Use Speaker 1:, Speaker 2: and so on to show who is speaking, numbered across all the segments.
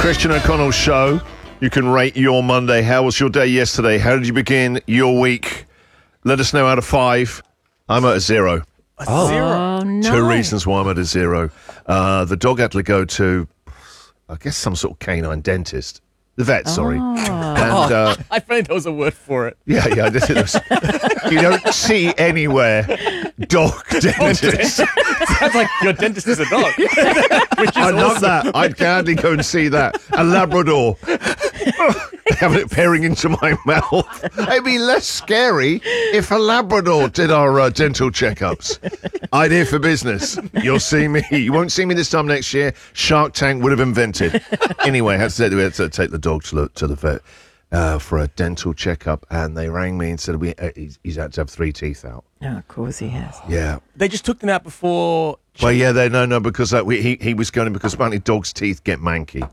Speaker 1: Christian O'Connell Show. You can rate your Monday. How was your day yesterday? How did you begin your week? Let us know out of 5. I'm at a 0.
Speaker 2: A 0?
Speaker 3: Oh, no.
Speaker 1: 2 reasons why I'm at a 0. The dog had to go to, I guess, some sort of canine dentist. The vet, sorry. And,
Speaker 2: I think there was a word for it.
Speaker 1: yeah. You don't see anywhere dog dentist.
Speaker 2: Sounds like your dentist is a dog.
Speaker 1: I love that. I'd gladly go and see that. A Labrador. Have it peering into my mouth. It'd be less scary if a Labrador did our dental checkups. Idea for business. You'll see me. You won't see me this time next year. Shark Tank would have invented. Anyway, we had to take the dog to the vet for a dental checkup, and they rang me and said he's had to have 3 teeth out.
Speaker 3: Oh, of course he has.
Speaker 1: Yeah.
Speaker 2: They just took them out before...
Speaker 1: Well, yeah, because he was going because apparently dogs' teeth get manky.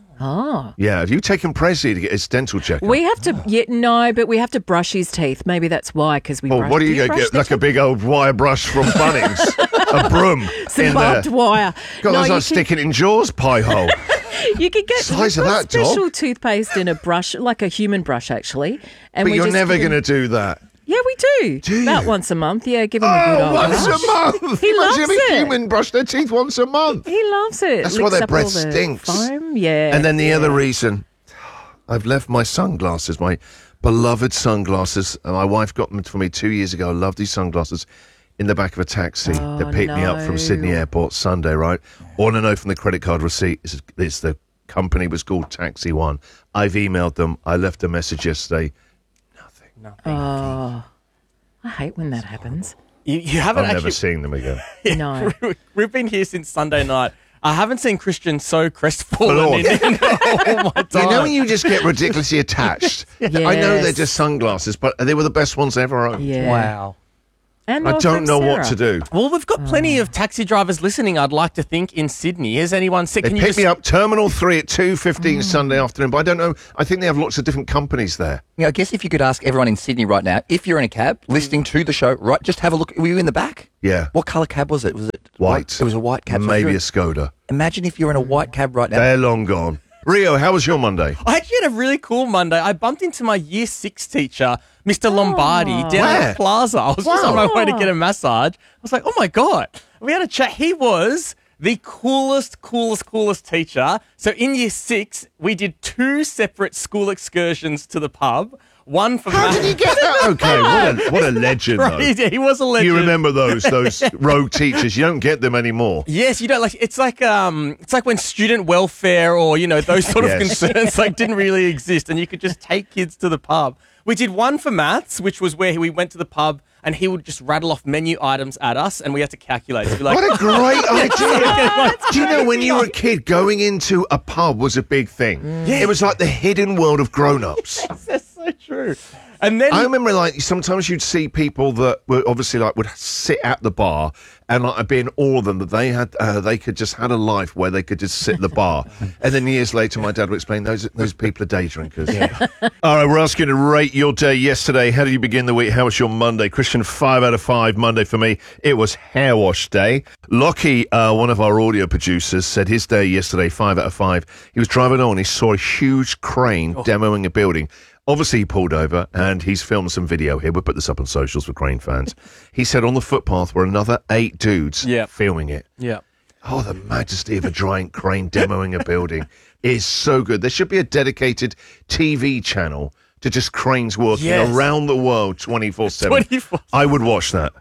Speaker 3: Oh.
Speaker 1: Yeah, have you taken Presley to get his dental checkup?
Speaker 3: We have to, but we have to brush his teeth. Maybe that's why, because we brush.
Speaker 1: What are you going to get? Like a big old wire brush from Bunnings? A broom
Speaker 3: some
Speaker 1: in
Speaker 3: barbed
Speaker 1: there.
Speaker 3: wire.
Speaker 1: God, that's like sticking in Jaws pie hole.
Speaker 3: You could get
Speaker 1: Size of that
Speaker 3: special
Speaker 1: dog.
Speaker 3: toothpaste in a brush, like a human brush, actually. And
Speaker 1: But
Speaker 3: we
Speaker 1: you're
Speaker 3: just
Speaker 1: never
Speaker 3: give
Speaker 1: going
Speaker 3: him-
Speaker 1: to do that.
Speaker 3: Yeah, we do.
Speaker 1: Do you?
Speaker 3: About once a month. Yeah, give him a good old
Speaker 1: Once
Speaker 3: brush.
Speaker 1: a month.
Speaker 3: He loves
Speaker 1: Imagine
Speaker 3: it.
Speaker 1: a human brush their teeth once a month.
Speaker 3: He loves it.
Speaker 1: That's why
Speaker 3: Licks
Speaker 1: their
Speaker 3: up
Speaker 1: breath
Speaker 3: all the
Speaker 1: stinks.
Speaker 3: Foam. Yeah.
Speaker 1: And then the other reason, I've left my sunglasses, my beloved sunglasses, and my wife got them for me 2 years ago. I love these sunglasses. In the back of a taxi that picked me up from Sydney Airport Sunday, right? All I know from the credit card receipt is the company was called Taxi One. I've emailed them. I left a message yesterday. Nothing.
Speaker 3: Oh, I hate when that happens.
Speaker 2: You haven't
Speaker 1: I'm
Speaker 2: actually...
Speaker 1: never seeing them again.
Speaker 3: No.
Speaker 2: We've been here since Sunday night. I haven't seen Christian so crestfallen
Speaker 1: Lord.
Speaker 2: in all my time.
Speaker 1: You know when you just get ridiculously attached? I know they're
Speaker 3: Yes.
Speaker 1: just sunglasses, but they were the best ones I ever owned.
Speaker 3: Yeah.
Speaker 2: Wow.
Speaker 3: And
Speaker 1: I
Speaker 3: more
Speaker 1: don't
Speaker 3: from
Speaker 1: know what
Speaker 3: Sarah.
Speaker 1: to do.
Speaker 2: Well, we've got plenty of taxi drivers listening, I'd like to think, in Sydney. Has anyone said...
Speaker 1: They
Speaker 2: Can you
Speaker 1: picked
Speaker 2: just...
Speaker 1: me up Terminal 3 at 2:15 Sunday afternoon, but I don't know. I think they have lots of different companies there.
Speaker 4: Yeah, I guess if you could ask everyone in Sydney right now, if you're in a cab listening to the show, right, just have a look. Were you in the back?
Speaker 1: Yeah.
Speaker 4: What colour cab was it? Was it
Speaker 1: White.
Speaker 4: It was a white cab. So if
Speaker 1: Maybe
Speaker 4: you're
Speaker 1: a Skoda.
Speaker 4: Imagine if you're in a white cab right now.
Speaker 1: They're long gone. Rio, how was your Monday?
Speaker 2: I actually had a really cool Monday. I bumped into my Year 6 teacher, Mr. Lombardi, down
Speaker 1: Where?
Speaker 2: at Plaza. I was just on my way to get a massage. I was like, oh my God. We had a chat. He was the coolest teacher. So in Year 6, we did 2 separate school excursions to the pub. One for
Speaker 1: How did you get that? Okay, what a legend, though.
Speaker 2: Crazy. He was a legend.
Speaker 1: You remember those rogue teachers? You don't get them anymore.
Speaker 2: Yes, you don't like. It's like when student welfare or those sort of
Speaker 1: Yes.
Speaker 2: concerns didn't really exist, and you could just take kids to the pub. We did one for maths, which was where we went to the pub and he would just rattle off menu items at us, and we had to calculate. So like,
Speaker 1: What a great idea! Do you know when you were a kid, going into a pub was a big thing? It was like the hidden world of grown-ups.
Speaker 2: That's so true. And then
Speaker 1: I remember, like, sometimes you'd see people that were obviously like would sit at the bar, and like I'd be in awe of them that they could just had a life where they could just sit at the bar. And then years later, my dad would explain those people are day drinkers. Yeah. All right, we're asking you to rate your day yesterday. How did you begin the week? How was your Monday? Christian, 5 out of 5 Monday for me. It was hair wash day. Lockie, one of our audio producers, said his day yesterday, 5 out of 5. He was driving on, he saw a huge crane demoing a building. Obviously, he pulled over, and he's filmed some video here. We'll put this up on socials for Crane fans. He said on the footpath were another 8 dudes filming it.
Speaker 2: Yeah.
Speaker 1: Oh, the majesty of a giant crane demoing a building is so good. There should be a dedicated TV channel to just cranes working around the world 24/7.
Speaker 2: 24/7.
Speaker 1: I would watch that.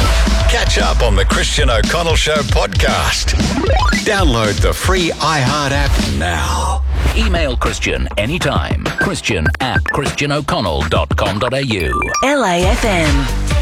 Speaker 5: Catch up on the Christian O'Connell Show podcast. Download the free iHeart app now.
Speaker 6: Email Christian anytime. Christian@christianoconnell.com.au.
Speaker 7: LAFM.